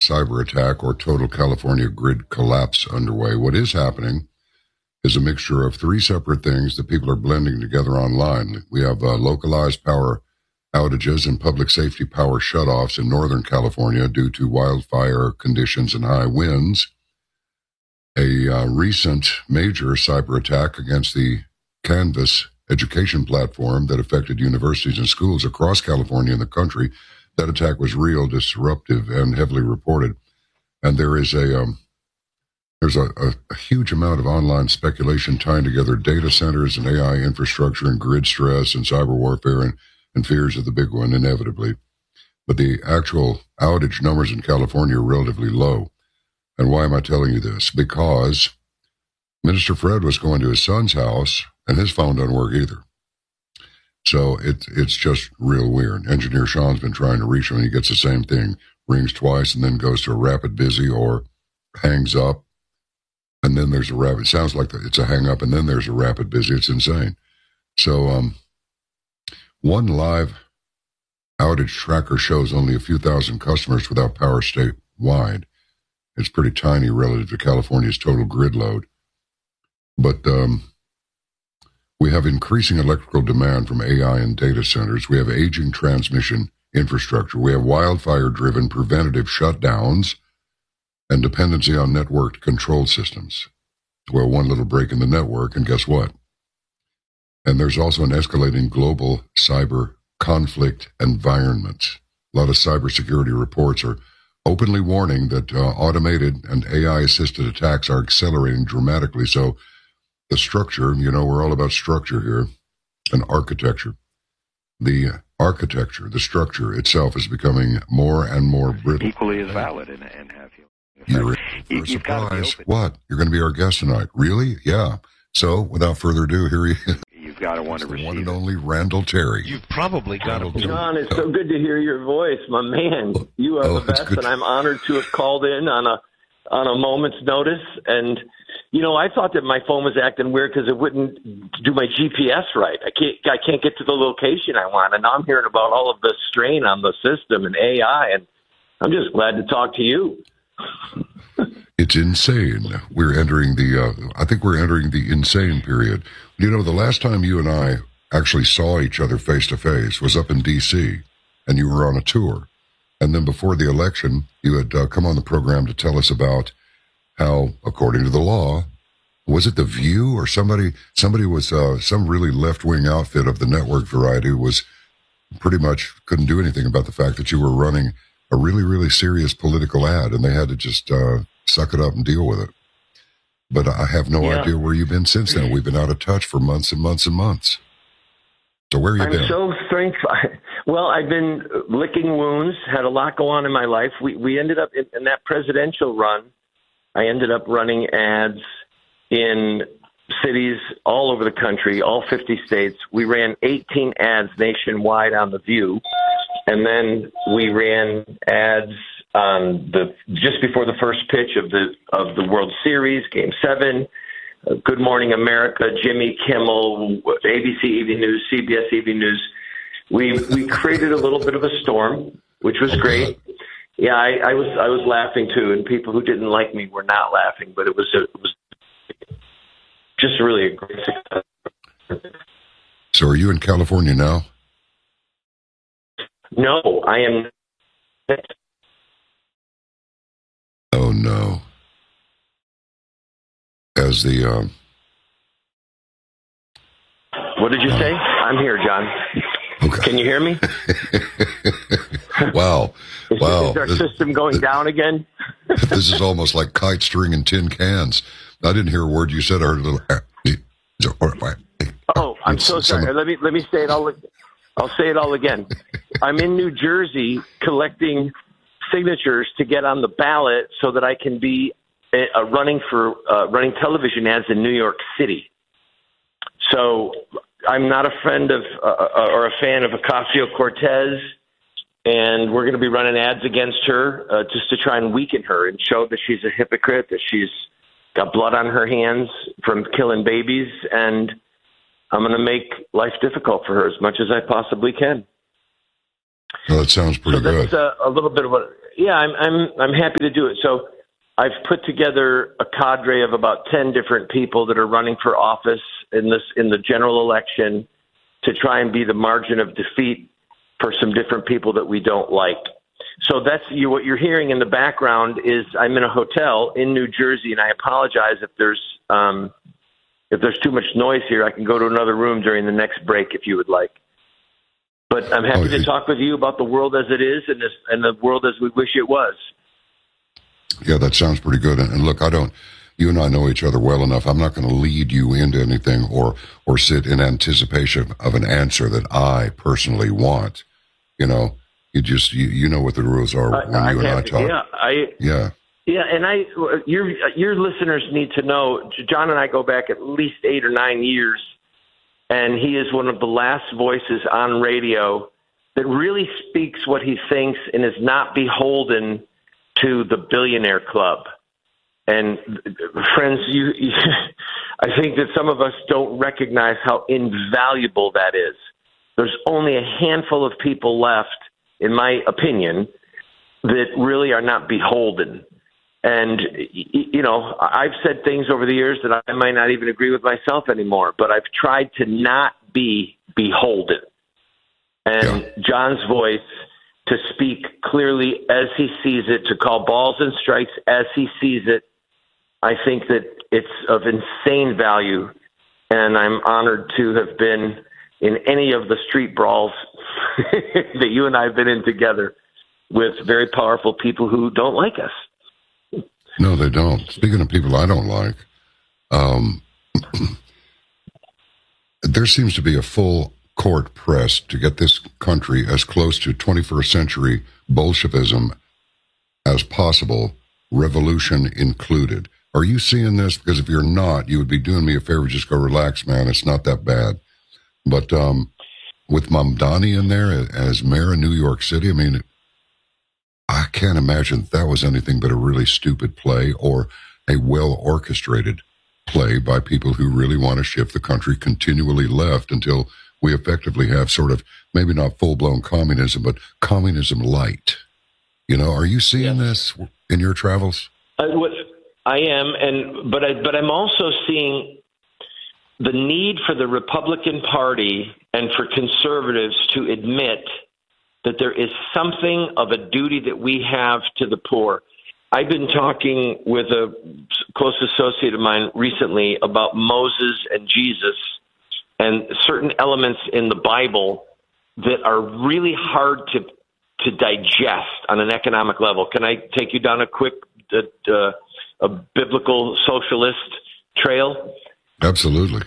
cyber attack or total California grid collapse underway. What is happening is a mixture of three separate things that people are blending together online. We have localized power outages and public safety power shutoffs in Northern California due to wildfire conditions and high winds. A recent major cyber attack against the Canvas education platform that affected universities and schools across California and the country. That attack was real, disruptive, and heavily reported. And there is there's a huge amount of online speculation tying together data centers and AI infrastructure and grid stress and cyber warfare and fears of the big one, inevitably. But the actual outage numbers in California are relatively low. And why am I telling you this? Because Minister Fred was going to his son's house, and his phone doesn't work either. So it's just real weird. Engineer Sean's been trying to reach him, and he gets the same thing. Rings twice, and then goes to a rapid busy or hangs up. And then there's a rapid, sounds like it's a hang up, and then there's a rapid busy. It's insane. So one live outage tracker shows only a few thousand customers without power statewide. It's pretty tiny relative to California's total grid load. But we have increasing electrical demand from AI and data centers. We have aging transmission infrastructure. We have wildfire-driven preventative shutdowns and dependency on networked control systems. Well, one little break in the network, and guess what? And there's also an escalating global cyber conflict environment. A lot of cybersecurity reports are openly warning that automated and AI-assisted attacks are accelerating dramatically. So the structure, we're all about structure here, and architecture. The architecture, the structure itself is becoming more and more brittle. Equally as valid and have you. You're in for a surprise. What? You're going to be our guest tonight. Really? Yeah. So, without further ado, here he is. You've got to want to receive one and only Randall Terry. You've probably got to. John, it's so good to hear your voice, my man. You are the best, and I'm honored to have called in on a moment's notice. And I thought that my phone was acting weird because it wouldn't do my GPS right. I can't get to the location I want, and now I'm hearing about all of the strain on the system and AI, and I'm just glad to talk to you. It's insane. We're entering I think we're entering the insane period. The last time you and I actually saw each other face to face was up in D.C., and you were on a tour. And then before the election, you had come on the program to tell us about how, according to the law, was it The View or somebody was some really left-wing outfit of the network variety was pretty much couldn't do anything about the fact that you were running a really, really serious political ad, and they had to just suck it up and deal with it. But I have no idea where you've been since then. We've been out of touch for months and months and months. So where have you been? I'm so thankful. Well, I've been licking wounds, had a lot go on in my life. We ended up in that presidential run. I ended up running ads in cities all over the country, all 50 states. We ran 18 ads nationwide on The View. And then we ran ads on just before the first pitch of the World Series, Game 7, Good Morning America, Jimmy Kimmel, ABC Evening News, CBS Evening News. We created a little bit of a storm, which was great. Yeah, I was laughing too, and people who didn't like me were not laughing, but it was just really a great success. So are you in California now? No, I am. Oh, no. As the... What did you say? I'm here, John. Okay. Can you hear me? Wow. Is our system going down again? This is almost like kite string and tin cans. I didn't hear a word you said. I heard a little... Oh, I'm so sorry. Let me say it all. I'll say it all again. I'm in New Jersey collecting signatures to get on the ballot so that I can be running television ads in New York City. So I'm not a friend of or a fan of Ocasio-Cortez, and we're going to be running ads against her just to try and weaken her and show that she's a hypocrite, that she's got blood on her hands from killing babies, and I'm going to make life difficult for her as much as I possibly can. Well, that sounds pretty good. That's a little bit of what, Yeah, I'm happy to do it. So I've put together a cadre of about 10 different people that are running for office in the general election to try and be the margin of defeat for some different people that we don't like. So that's what you're hearing in the background is I'm in a hotel in New Jersey, and I apologize if there's too much noise here. I can go to another room during the next break if you would like. But I'm happy to talk with you about the world as it is and the world as we wish it was. Yeah, that sounds pretty good. And look, you and I know each other well enough. I'm not going to lead you into anything or sit in anticipation of an answer that I personally want. You know, you know what the rules are when you and I talk. Yeah. And your listeners need to know, John and I go back at least 8 or 9 years, and he is one of the last voices on radio that really speaks what he thinks and is not beholden to the billionaire club. And friends, I think that some of us don't recognize how invaluable that is. There's only a handful of people left, in my opinion, that really are not beholden. And, you know, I've said things over the years that I might not even agree with myself anymore, but I've tried to not be beholden. And John's voice, to speak clearly as he sees it, to call balls and strikes as he sees it, I think that it's of insane value. And I'm honored to have been in any of the street brawls that you and I have been in together with very powerful people who don't like us. No, they don't. Speaking of people I don't like, there seems to be a full court press to get this country as close to 21st century Bolshevism as possible, revolution included. Are you seeing this? Because if you're not, you would be doing me a favor. Just go relax, man. It's not that bad. But with Mamdani in there as mayor of New York City, I mean, I can't imagine that was anything but a really stupid play or a well-orchestrated play by people who really want to shift the country continually left until we effectively have sort of, maybe not full-blown communism, but communism light. You know, are you seeing this in your travels? I am, but I'm also seeing the need for the Republican Party and for conservatives to admit that there is something of a duty that we have to the poor. I've been talking with a close associate of mine recently about Moses and Jesus and certain elements in the Bible that are really hard to digest on an economic level. Can I take you down a quick a biblical socialist trail? Absolutely.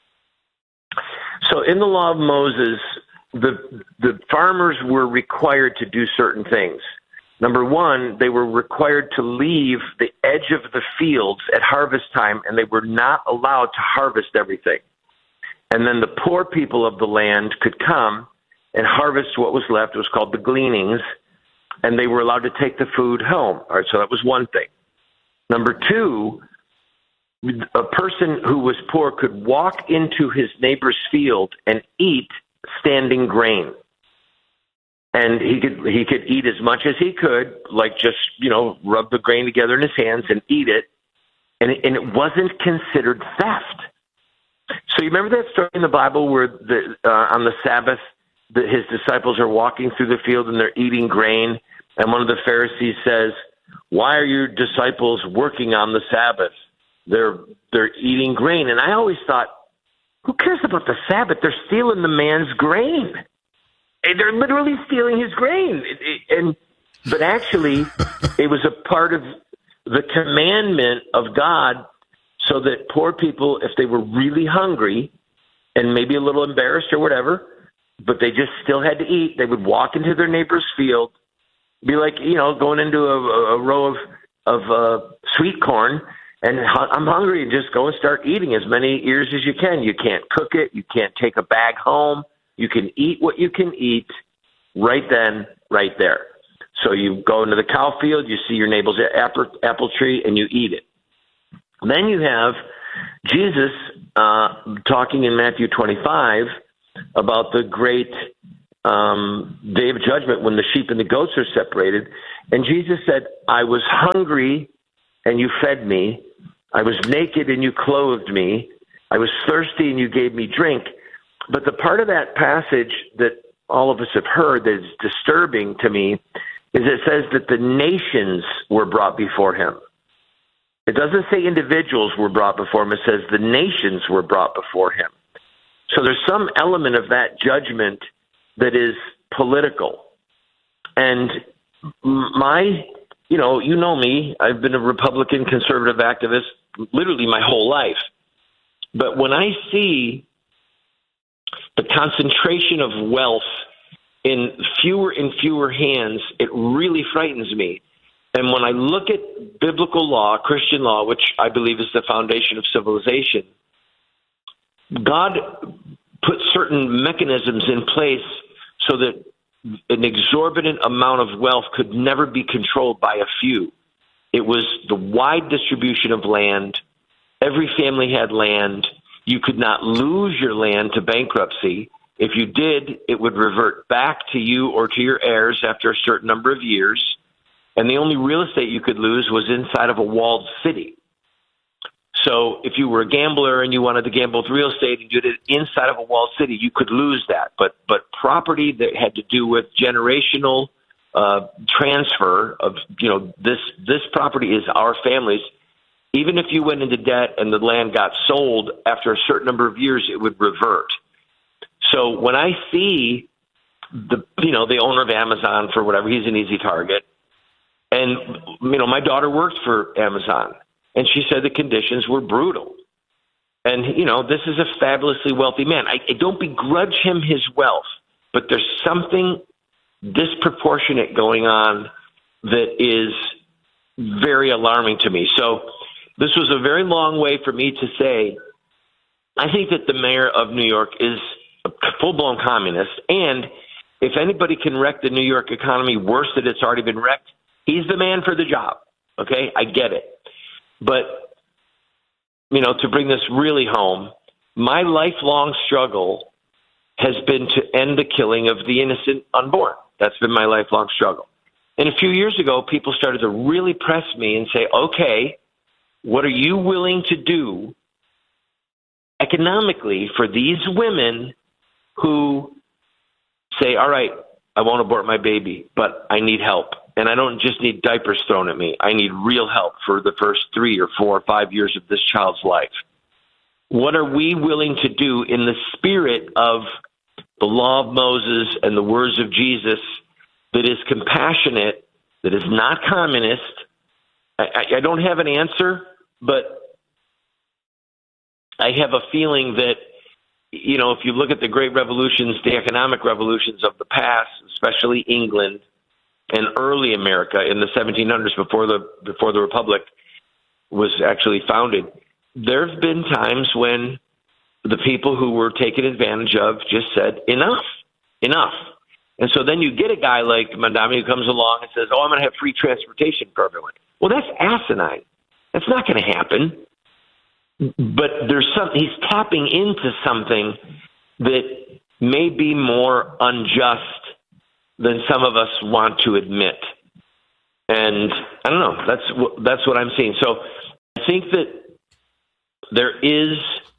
So in the law of Moses, the farmers were required to do certain things. Number one, they were required to leave the edge of the fields at harvest time, and they were not allowed to harvest everything. And then the poor people of the land could come and harvest what was left. It was called the gleanings, and they were allowed to take the food home. All right, so that was one thing. Number two, a person who was poor could walk into his neighbor's field and eat standing grain. And he could eat as much as he could, like just, rub the grain together in his hands and eat it. And it wasn't considered theft. So you remember that story in the Bible where on the Sabbath, his disciples are walking through the field and they're eating grain. And one of the Pharisees says, "Why are your disciples working on the Sabbath? They're eating grain." And I always thought, who cares about the Sabbath? They're stealing the man's grain. They're literally stealing his grain. But actually, it was a part of the commandment of God so that poor people, if they were really hungry and maybe a little embarrassed or whatever, but they just still had to eat, they would walk into their neighbor's field, be like, going into a row of sweet corn, and I'm hungry, and just go and start eating as many ears as you can. You can't cook it. You can't take a bag home. You can eat what you can eat right then, right there. So you go into the cow field, you see your neighbor's apple tree, and you eat it. Then you have Jesus talking in Matthew 25 about the great day of judgment when the sheep and the goats are separated. And Jesus said, I was hungry and you fed me. I was naked and you clothed me. I was thirsty and you gave me drink. But the part of that passage that all of us have heard that is disturbing to me is it says that the nations were brought before him. It doesn't say individuals were brought before him. It says the nations were brought before him. So there's some element of that judgment that is political. And you know me, I've been a Republican conservative activist literally my whole life. But when I see the concentration of wealth in fewer and fewer hands, it really frightens me. And when I look at biblical law, Christian law, which I believe is the foundation of civilization, God put certain mechanisms in place so that an exorbitant amount of wealth could never be controlled by a few. It was the wide distribution of land. Every family had land. You could not lose your land to bankruptcy. If you did, it would revert back to you or to your heirs after a certain number of years. And the only real estate you could lose was inside of a walled city. So if you were a gambler and you wanted to gamble with real estate and you did it inside of a walled city, you could lose that. But property that had to do with generational transfer of, this property is our family's. Even if you went into debt and the land got sold after a certain number of years, it would revert. So when I see the owner of Amazon for whatever, he's an easy target. And, my daughter worked for Amazon, and she said the conditions were brutal. And, this is a fabulously wealthy man. I don't begrudge him his wealth, but there's something disproportionate going on that is very alarming to me. So this was a very long way for me to say, I think that the mayor of New York is a full-blown communist, and if anybody can wreck the New York economy worse than it's already been wrecked, he's the man for the job, okay? I get it. But, to bring this really home, my lifelong struggle has been to end the killing of the innocent unborn. That's been my lifelong struggle. And a few years ago, people started to really press me and say, okay, what are you willing to do economically for these women who say, all right, I won't abort my baby, but I need help. And I don't just need diapers thrown at me. I need real help for the first 3 or 4 or 5 years of this child's life. What are we willing to do in the spirit of the law of Moses and the words of Jesus that is compassionate, that is not communist? I don't have an answer, but I have a feeling that, if you look at the great revolutions, the economic revolutions of the past, especially England and early America in the 1700s before the Republic was actually founded, there have been times when the people who were taken advantage of just said, enough. And so then you get a guy like Mamdani who comes along and says, I'm going to have free transportation for everyone. Well, that's asinine. That's not going to happen. But he's tapping into something that may be more unjust than some of us want to admit. And I don't know, that's what I'm seeing. So I think that there is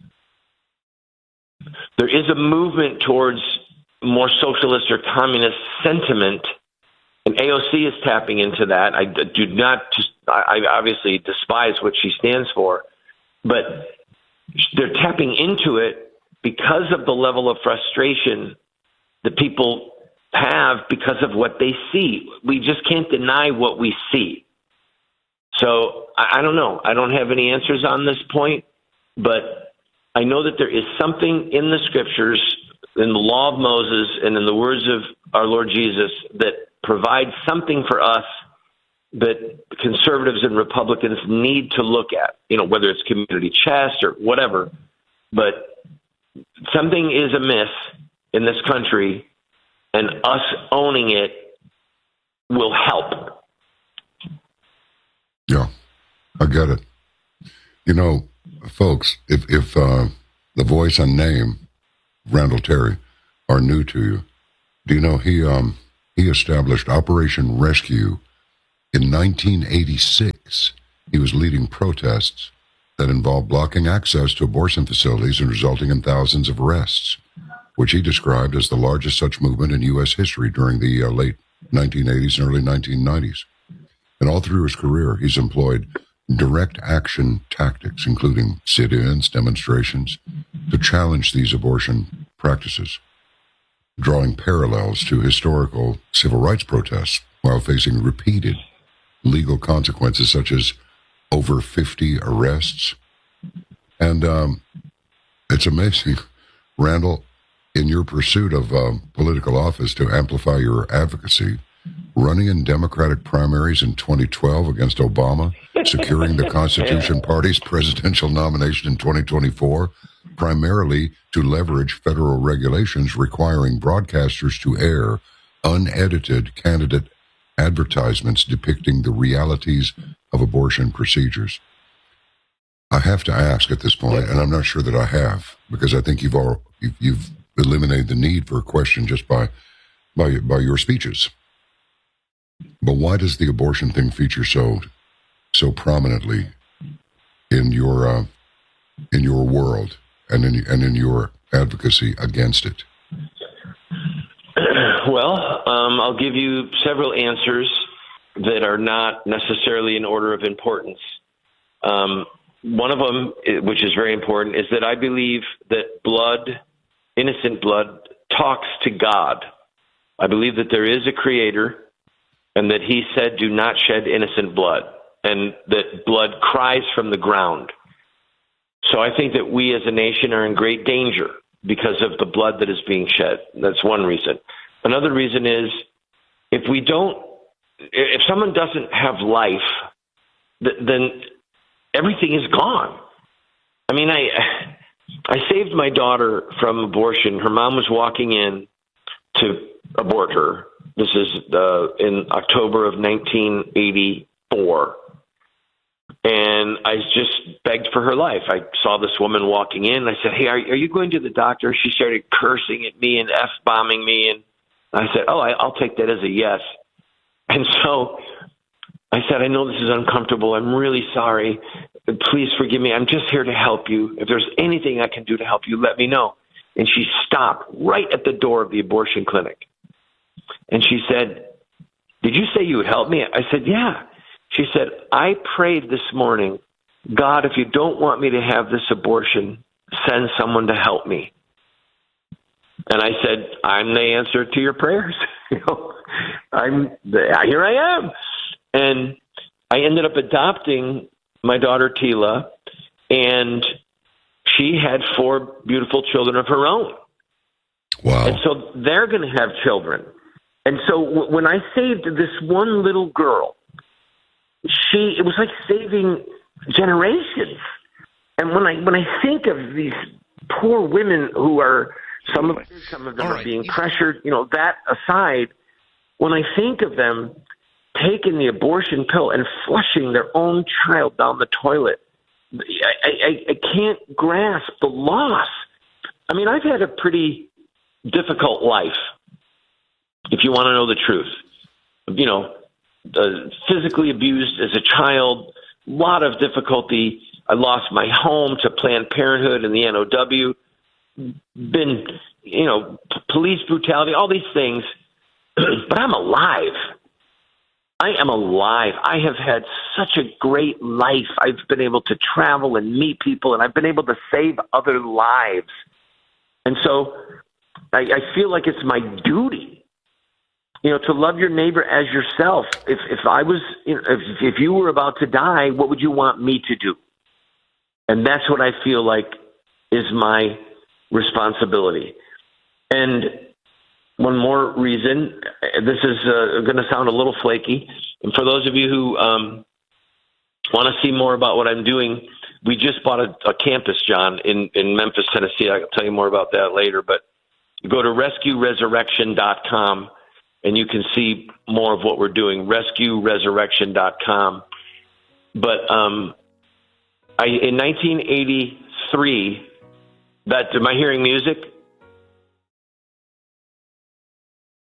a movement towards more socialist or communist sentiment, and AOC is tapping into that. I obviously despise what she stands for, but they're tapping into it because of the level of frustration that people have because of what they see. We just can't deny what we see. So I don't know. I don't have any answers on this point, but I know that there is something in the scriptures, in the law of Moses and in the words of our Lord Jesus that provides something for us that conservatives and Republicans need to look at, whether it's community chest or whatever. But something is amiss in this country, and us owning it will help. Yeah, I get it. Folks, if the voice and name, Randall Terry, are new to you, Do you know he established Operation Rescue in 1986? He was leading protests that involved blocking access to abortion facilities and resulting in thousands of arrests, which he described as the largest such movement in U.S. history during the late 1980s and early 1990s. And all through his career, he's employed direct action tactics, including sit-ins, demonstrations, to challenge these abortion practices, drawing parallels to historical civil rights protests while facing repeated legal consequences such as over 50 arrests. And it's amazing, Randall, in your pursuit of political office to amplify your advocacy, running in Democratic primaries in 2012 against Obama, securing the Constitution Party's presidential nomination in 2024, primarily to leverage federal regulations requiring broadcasters to air unedited candidate advertisements depicting the realities of abortion procedures. I have to ask at this point, and I'm not sure that I have, because I think you've eliminated the need for a question just by your speeches. But why does the abortion thing feature so prominently in your world and in your advocacy against it? Well, I'll give you several answers that are not necessarily in order of importance. One of them, which is very important, is that I believe that blood, innocent blood, talks to God. I believe that there is a creator and that he said, do not shed innocent blood, and that blood cries from the ground. So I think that we as a nation are in great danger because of the blood that is being shed. That's one reason. Another reason is if someone doesn't have life, then everything is gone. I mean, I saved my daughter from abortion. Her mom was walking in to abort her. This is in October of 1984. And I just begged for her life. I saw this woman walking in. I said, hey, are you going to the doctor? She started cursing at me and F-bombing me. And I said, I'll take that as a yes. And so I said, I know this is uncomfortable. I'm really sorry. Please forgive me. I'm just here to help you. If there's anything I can do to help you, let me know. And she stopped right at the door of the abortion clinic. And she said, did you say you would help me? I said, yeah. She said, I prayed this morning, God, if you don't want me to have this abortion, send someone to help me. And I said, I'm the answer to your prayers. Here I am. And I ended up adopting my daughter, Tila, and she had 4 beautiful children of her own. Wow. And so they're going to have children. And so when I saved this one little girl, it was like saving generations. And when I think of these poor women who are, some of them are being pressured, that aside, when I think of them taking the abortion pill and flushing their own child down the toilet, I can't grasp the loss. I mean, I've had a pretty difficult life, if you want to know the truth. Physically abused as a child, a lot of difficulty. I lost my home to Planned Parenthood and the NOW, been, police brutality, all these things. But I'm alive. I am alive. I have had such a great life. I've been able to travel and meet people, and I've been able to save other lives. And so I feel like it's my duty, to love your neighbor as yourself. If I was, if you were about to die, what would you want me to do? And that's what I feel like is my responsibility. And one more reason, this is going to sound a little flaky, and for those of you who want to see more about what I'm doing, we just bought a campus, John, in Memphis, Tennessee. I'll tell you more about that later, but go to rescueresurrection.com and you can see more of what we're doing, rescueresurrection.com. But in 1983, am I hearing music?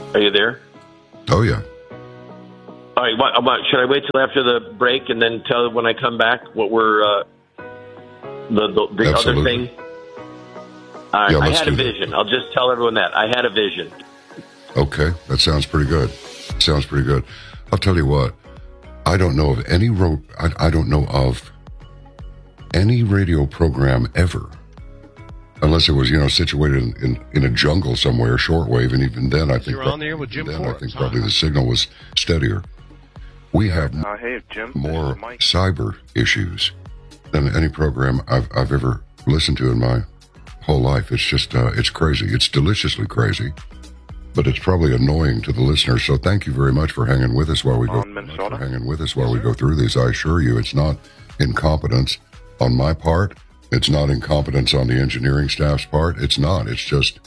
Are you there? Oh, yeah. All right. Should I wait till after the break and then tell when I come back what we're the other thing? All right. Yeah, I had a vision. I'll just tell everyone that. I had a vision. Okay. That sounds pretty good. Sounds pretty good. I'll tell you what. I don't know of any I don't know of any radio program ever, unless it was, situated in a jungle somewhere, shortwave, and even then, I think you're on the air with Jim Forbes. I think probably the signal was steadier. We have hey, Jim, more cyber issues than any program I've ever listened to in my whole life. It's just it's crazy. It's deliciously crazy, but it's probably annoying to the listeners. So thank you very much for hanging with us while we go. We go through these. I assure you, it's not incompetence on my part. It's not incompetence on the engineering staff's part. It's not. It's just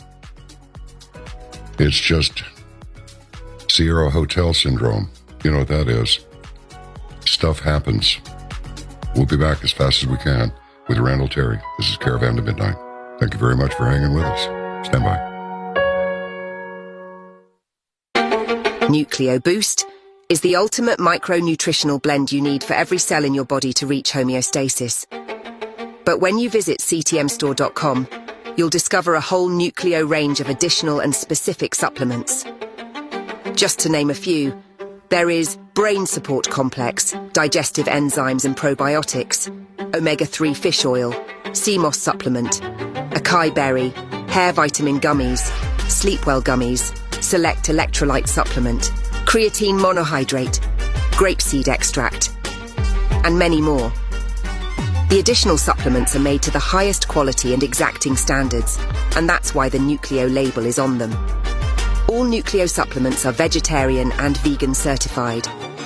Sierra Hotel syndrome. You know what that is. Stuff happens. We'll be back as fast as we can with Randall Terry. This is Caravan to Midnight. Thank you very much for hanging with us. Stand by. Nucleo Boost is the ultimate micronutritional blend you need for every cell in your body to reach homeostasis. But when you visit ctmstore.com, you'll discover a whole Nucleo range of additional and specific supplements. Just to name a few, there is Brain Support Complex, digestive enzymes and probiotics, omega-3 fish oil, CMOS supplement, acai berry, hair vitamin gummies, Sleepwell gummies, select electrolyte supplement, creatine monohydrate, grapeseed extract, and many more. The additional supplements are made to the highest quality and exacting standards, and that's why the Nucleo label is on them. All Nucleo supplements are vegetarian and vegan certified.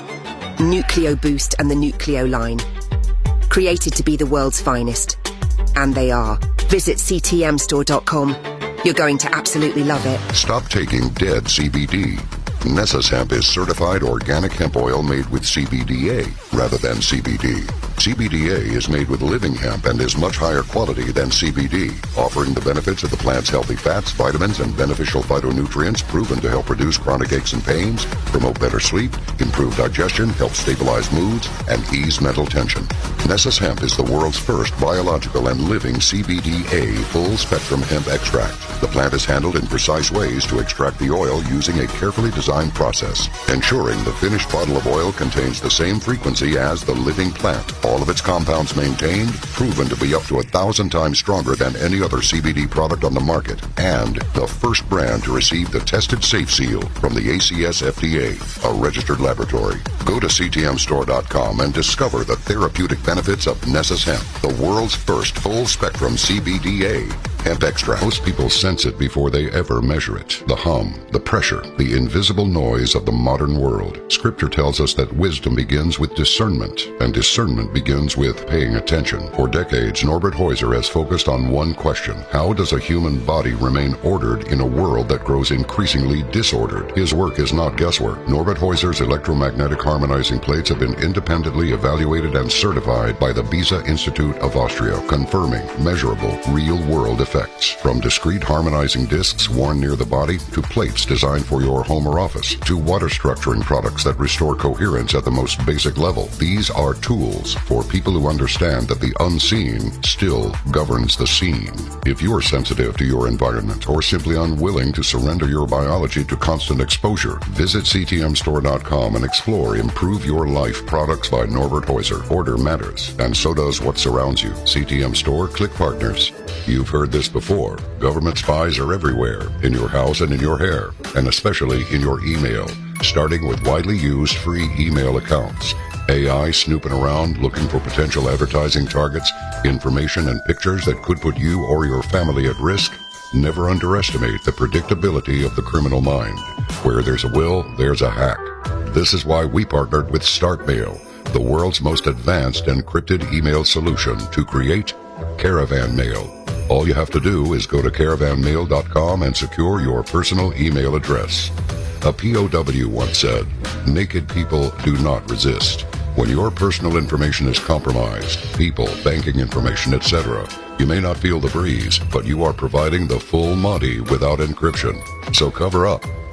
Nucleo Boost and the Nucleo line. Created to be the world's finest. And they are. Visit ctmstore.com. You're going to absolutely love it. Stop taking dead CBD. Nessus Hemp is certified organic hemp oil made with CBDA rather than CBD. CBDA is made with living hemp and is much higher quality than CBD, offering the benefits of the plant's healthy fats, vitamins, and beneficial phytonutrients proven to help reduce chronic aches and pains, promote better sleep, improve digestion, help stabilize moods, and ease mental tension. Nessus Hemp is the world's first biological and living CBDA full-spectrum hemp extract. The plant is handled in precise ways to extract the oil using a carefully designed process, ensuring the finished bottle of oil contains the same frequency as the living plant. All of its compounds maintained, proven to be up to 1,000 times stronger than any other CBD product on the market, and the first brand to receive the Tested Safe Seal from the ACS FDA, a registered laboratory. Go to ctmstore.com and discover the therapeutic benefits of Nessus Hemp, the world's first full-spectrum CBDA hemp extract. Most people sense it before they ever measure it. The hum, the pressure, the invisible noise of the modern world. Scripture tells us that wisdom begins with discernment, and discernment begins with paying attention. For decades, Norbert Heuser has focused on one question: how does a human body remain ordered in a world that grows increasingly disordered? His work is not guesswork. Norbert Heuser's electromagnetic harmonizing plates have been independently evaluated and certified by the Beza Institute of Austria, confirming measurable, real-world effects. From discrete harmonizing discs worn near the body, to plates designed for your home or office, to water structuring products that restore coherence at the most basic level. These are tools for people who understand that the unseen still governs the scene. If you're sensitive to your environment or simply unwilling to surrender your biology to constant exposure, visit ctmstore.com and explore Improve Your Life products by Norbert Heuser. Order matters, and so does what surrounds you. CTM Store, click partners. You've heard this before. Government spies are everywhere, in your house and in your hair, and especially in your email, starting with widely used free email accounts. AI snooping around looking for potential advertising targets, information and pictures that could put you or your family at risk. Never underestimate the predictability of the criminal mind. Where there's a will, there's a hack. This is why we partnered with StartMail, the world's most advanced encrypted email solution, to create Caravan Mail. All you have to do is go to caravanmail.com and secure your personal email address. A POW once said, "Naked people do not resist." When your personal information is compromised, people, banking information, etc., you may not feel the breeze, but you are providing the full Monty without encryption. So cover up.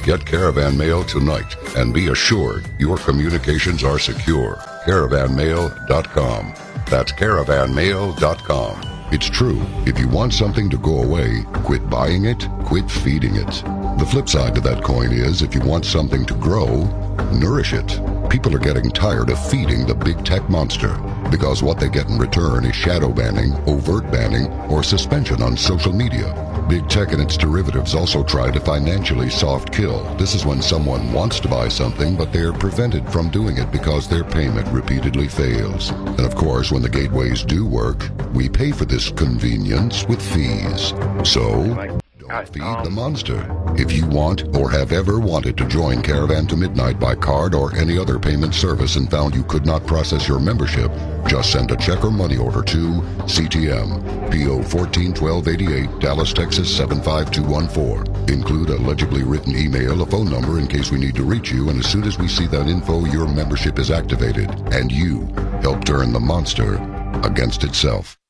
Get Caravan Mail tonight and be assured your communications are secure. CaravanMail.com. That's CaravanMail.com. It's true. If you want something to go away, quit buying it, quit feeding it. The flip side to that coin is if you want something to grow, nourish it. People are getting tired of feeding the big tech monster because what they get in return is shadow banning, overt banning, or suspension on social media. Big tech and its derivatives also try to financially soft kill. This is when someone wants to buy something, but they're prevented from doing it because their payment repeatedly fails. And of course, when the gateways do work, we pay for this convenience with fees. So, don't feed the monster. If you want or have ever wanted to join Caravan to Midnight by card or any other payment service and found you could not process your membership, just send a check or money order to CTM, P.O. 141288, Dallas, Texas 75214. Include a legibly written email, a phone number in case we need to reach you, and as soon as we see that info, your membership is activated, and you help turn the monster against itself.